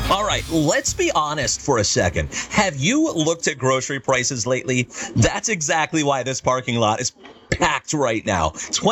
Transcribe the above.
All right, let's be honest for a second. Have you looked at grocery prices lately? That's exactly why this parking lot is packed right now.